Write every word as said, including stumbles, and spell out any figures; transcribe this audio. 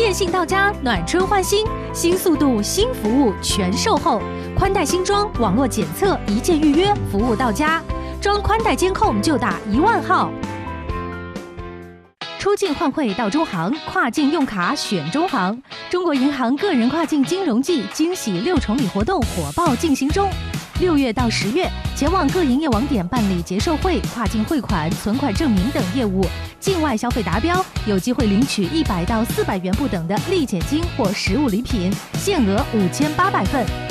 电信到家，暖春换新，新速度、新服务全售后，宽带新装，网络检测，一键预约，服务到家。装宽带监控就打一万号。出境换汇到中行，跨境用卡选中行。中国银行个人跨境金融季惊喜六重礼活动火爆进行中。六月到十月，前往各营业网点办理结售汇、跨境汇款、存款证明等业务，境外消费达标，有机会领取一百到四百元不等的立减金或实物礼品，限额五千八百份。